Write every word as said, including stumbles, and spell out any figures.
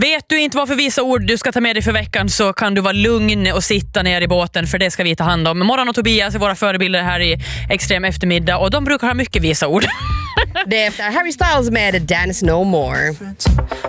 Vet du inte vad för visa ord du ska ta med dig för veckan, så kan du vara lugn och sitta ner i båten, för det ska vi ta hand om. Morgon och Tobias är våra förebilder här i Extrem eftermiddag, och de brukar ha mycket visa ord. Det är efter Harry Styles med Dance No More.